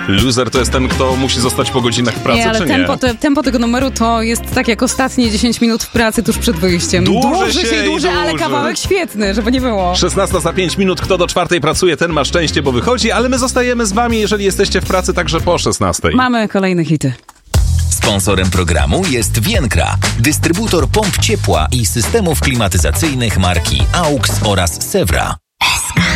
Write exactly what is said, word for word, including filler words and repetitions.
Loser to jest ten, kto musi zostać po godzinach pracy, nie, ale czy tempo, nie? te, tempo tego numeru to jest tak jak ostatnie dziesięć minut w pracy tuż przed wyjściem. Dłuży Dłuży się się i dłuży, ale dłuży. kawałek świetny, żeby nie było. szesnasta za pięć minut, kto do czwartej pracuje, ten ma szczęście, bo wychodzi, ale my zostajemy z wami, jeżeli jesteście w pracy także po szesnastej. Mamy kolejne hity. Sponsorem programu jest Vienkra, dystrybutor pomp ciepła i systemów klimatyzacyjnych marki A U X oraz Sewra.